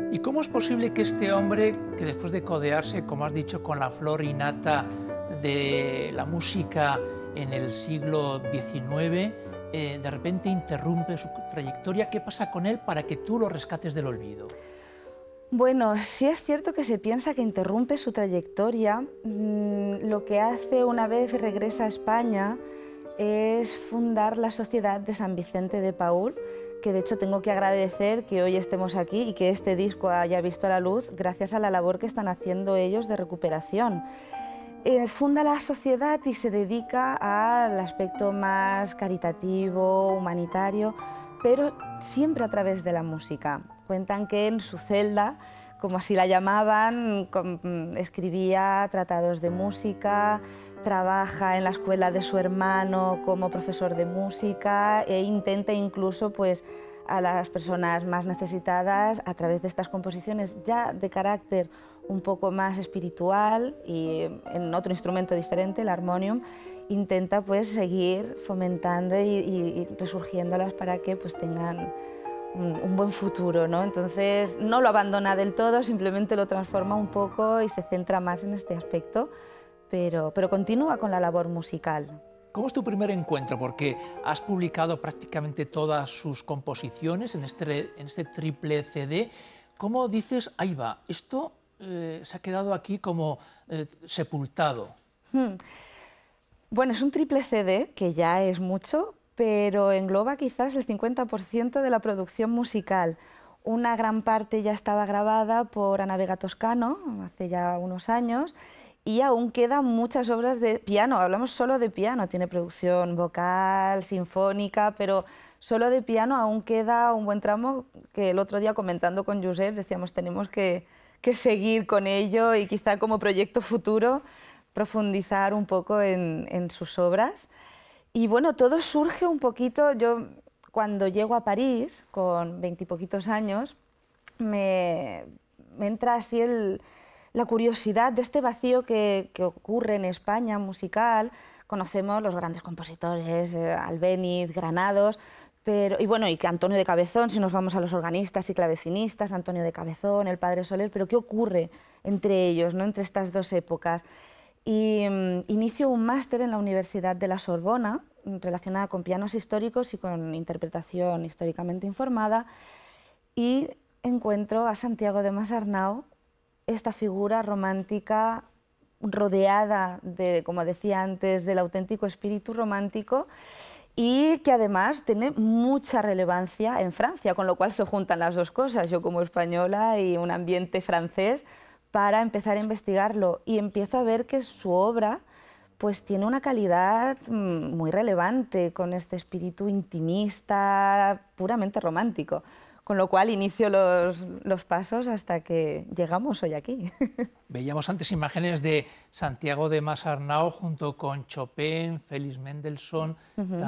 ¿Y cómo es posible que este hombre, que después de codearse, como has dicho, con la flor innata de la música en el siglo XIX, de repente interrumpe su trayectoria? ¿Qué pasa con él para que tú lo rescates del olvido? Bueno, sí es cierto que se piensa que interrumpe su trayectoria. Lo que hace una vez regresa a España es fundar la Sociedad de San Vicente de Paúl, que de hecho tengo que agradecer que hoy estemos aquí y que este disco haya visto la luz gracias a la labor que están haciendo ellos de recuperación. Funda la sociedad y se dedica al aspecto más caritativo, humanitario, pero siempre a través de la música. Cuentan que en su celda, como así la llamaban, escribía tratados de música, trabaja en la escuela de su hermano como profesor de música e intenta incluso pues, a las personas más necesitadas a través de estas composiciones ya de carácter un poco más espiritual y en otro instrumento diferente, el armonium, intenta pues seguir fomentando y resurgiéndolas para que pues tengan un buen futuro, ¿no? Entonces no lo abandona del todo, simplemente lo transforma un poco y se centra más en este aspecto, pero continúa con la labor musical. ¿Cómo es tu primer encuentro? Porque has publicado prácticamente todas sus composiciones en este triple CD. ¿Cómo dices, ahí va, esto se ha quedado aquí como sepultado? Bueno, es un triple CD, que ya es mucho, pero engloba quizás el 50% de la producción musical. Una gran parte ya estaba grabada por Ana Vega Toscano, hace ya unos años, y aún quedan muchas obras de piano. Hablamos solo de piano, tiene producción vocal, sinfónica, pero solo de piano aún queda un buen tramo que el otro día comentando con Josep decíamos tenemos que seguir con ello y quizá como proyecto futuro profundizar un poco en sus obras. Y bueno, todo surge un poquito, yo cuando llego a París, con 20 y poquitos años, me entra así la curiosidad de este vacío que ocurre en España musical. Conocemos los grandes compositores, Albéniz, Granados, y bueno, y que Antonio de Cabezón, si nos vamos a los organistas y clavecinistas, Antonio de Cabezón, el Padre Soler, pero ¿qué ocurre entre ellos, ¿no? Entre estas dos épocas? Y inicio un máster en la Universidad de la Sorbona relacionada con pianos históricos y con interpretación históricamente informada y encuentro a Santiago de Masarnau, esta figura romántica rodeada de, como decía antes, del auténtico espíritu romántico y que además tiene mucha relevancia en Francia, con lo cual se juntan las dos cosas, yo como española y un ambiente francés, para empezar a investigarlo y empiezo a ver que su obra pues tiene una calidad muy relevante con este espíritu intimista, puramente romántico, con lo cual inicio los pasos hasta que llegamos hoy aquí. Veíamos antes imágenes de Santiago de Masarnau junto con Chopin, Félix Mendelssohn.